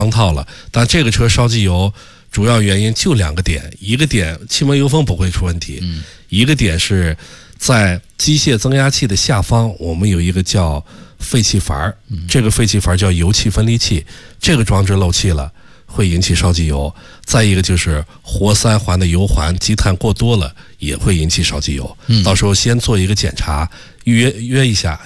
套了。但这个车烧机油主要原因就2个点，一个点气门油封不会出问题，一个点是在机械增压器的下方，我们有一个叫废气阀，这个废气阀叫油气分离器，这个装置漏气了会引起烧机油。再一个就是活3环的油环积碳过多了也会引起烧机油。到时候先做一个检查，预约一下